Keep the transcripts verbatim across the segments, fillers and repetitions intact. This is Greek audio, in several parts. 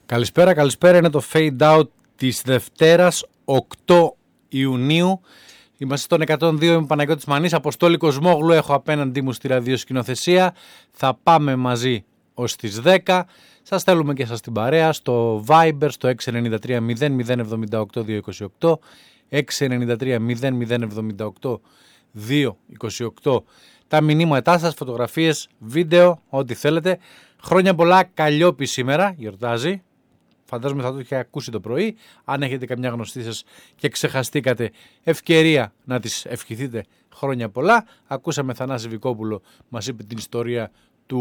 Καλησπέρα, καλησπέρα. Είναι το Fade Out της Δευτέρας οκτώ Ιουνίου. Είμαστε στον εκατόν δύο, είμαι Παναγιώτης Μανής. Αποστόλη Κοσμόγλου έχω απέναντί μου στη ραδιοσκηνοθεσία. Θα πάμε μαζί ως τις δέκα. Σας θέλουμε και σας την παρέα στο Viber, στο έξι εννιά τρία μηδέν μηδέν εβδομήντα οκτώ διακόσια είκοσι οκτώ, έξι εννιά τρία μηδέν μηδέν εβδομήντα οκτώ διακόσια είκοσι οκτώ. Τα μηνύματά σας, φωτογραφίες, βίντεο, ό,τι θέλετε. Χρόνια πολλά, Καλλιόπη σήμερα γιορτάζει. Φαντάζομαι θα το είχε ακούσει το πρωί. Αν έχετε καμιά γνωστή σας και ξεχαστήκατε, ευκαιρία να τις ευχηθείτε χρόνια πολλά. Ακούσαμε Θανάση Βικόπουλο, μας είπε την ιστορία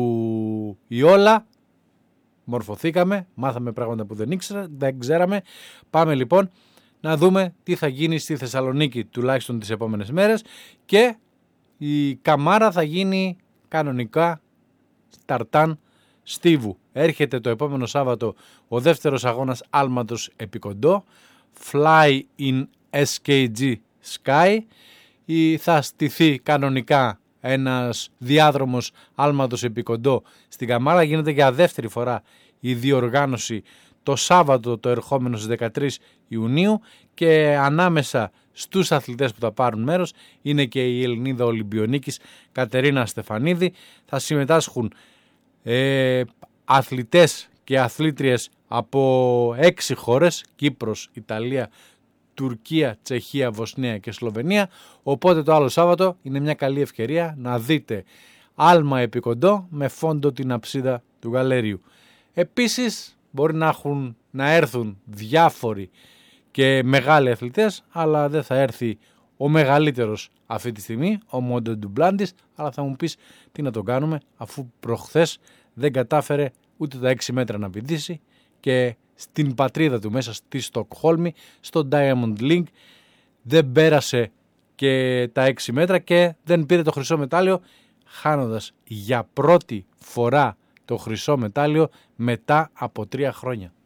του Ιόλα. Μορφωθήκαμε, μάθαμε πράγματα που δεν, ήξερα, δεν ξέραμε. Πάμε λοιπόν να δούμε τι θα γίνει στη Θεσσαλονίκη τουλάχιστον τις επόμενες μέρες. Και η Καμάρα θα γίνει κανονικά Ταρτάν Στίβου. Έρχεται το επόμενο Σάββατο ο δεύτερος αγώνας άλματος επί κοντό, Fly in ες κέι τζι Sky. Ή θα στηθεί κανονικά ένας διάδρομος άλματος επί κοντό στην Καμάρα. Γίνεται για δεύτερη φορά η διοργάνωση το Σάββατο το ερχόμενο στις δεκατρείς Ιουνίου, και ανάμεσα στους αθλητές που θα πάρουν μέρος είναι και η Ελληνίδα Ολυμπιονίκης Κατερίνα Στεφανίδη. Θα συμμετάσχουν ε, αθλητές και αθλήτριες από έξι χώρες, Κύπρος, Ιταλία, Τουρκία, Τσεχία, Βοσνία και Σλοβενία. Οπότε το άλλο Σάββατο είναι μια καλή ευκαιρία να δείτε άλμα επί κοντό με φόντο την αψίδα του Γαλέριου. Επίσης μπορεί να, έχουν, να έρθουν διάφοροι και μεγάλοι αθλητές, αλλά δεν θα έρθει ο μεγαλύτερος αυτή τη στιγμή, ο Μόντο Ντουμπλάντης. Αλλά θα μου πεις τι να τον κάνουμε, αφού προχθές δεν κατάφερε ούτε τα έξι μέτρα να πηδήσει και στην πατρίδα του μέσα στη Στοκχόλμη, στο Diamond League, δεν πέρασε και τα έξι μέτρα και δεν πήρε το χρυσό μετάλλιο, χάνοντας για πρώτη φορά το χρυσό μετάλλιο μετά από τρία χρόνια.